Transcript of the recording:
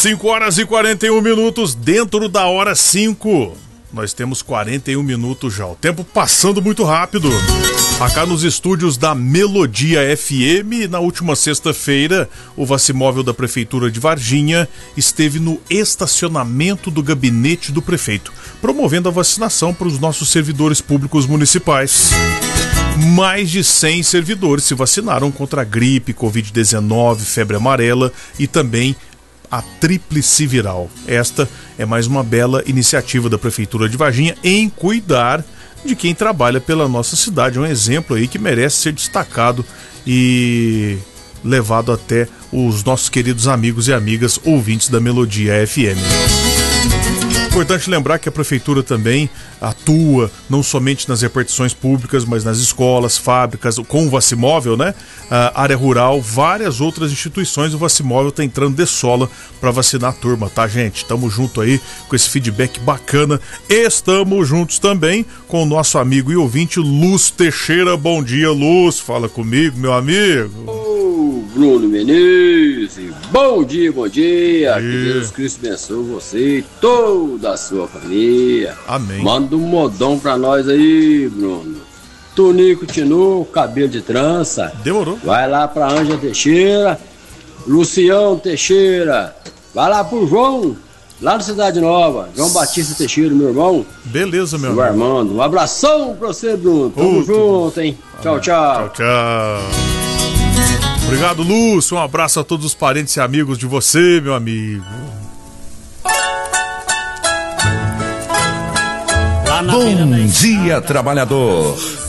5 horas e 41 minutos, dentro da hora 5. Nós temos 41 minutos já. O tempo passando muito rápido. Acá nos estúdios da Melodia FM, na última sexta-feira, o Vacimóvel da Prefeitura de Varginha esteve no estacionamento do gabinete do prefeito, promovendo a vacinação para os nossos servidores públicos municipais. Mais de 100 servidores se vacinaram contra a gripe, Covid-19, febre amarela e também a tríplice viral. Esta é mais uma bela iniciativa da Prefeitura de Varginha em cuidar de quem trabalha pela nossa cidade. É um exemplo aí que merece ser destacado e levado até os nossos queridos amigos e amigas ouvintes da Melodia FM. Importante lembrar que a Prefeitura também atua não somente nas repartições públicas, mas nas escolas, fábricas, com o Vacimóvel, né? A área rural, várias outras instituições. O Vacimóvel tá entrando de sola para vacinar a turma, tá, gente? Tamo junto aí com esse feedback bacana. Estamos juntos também com o nosso amigo e ouvinte Luz Teixeira. Bom dia, Luz. Fala comigo, meu amigo. Bruno Menezes, bom dia, bom dia. Que Deus Cristo abençoe você e toda a sua família. Amém. Manda um modão pra nós aí, Bruno. Tonico Tinu, cabelo de trança. Demorou. Vai lá pra Ângela Teixeira, Luciano Teixeira. Vai lá pro João, lá na Cidade Nova. João Batista Teixeira, meu irmão. Beleza, meu irmão. Armando, um abração pra você, Bruno. Tamo junto, hein? Tchau, tchau. Tchau, tchau. Obrigado, Lúcio. Um abraço a todos os parentes e amigos de você, meu amigo. Bom dia, trabalhador.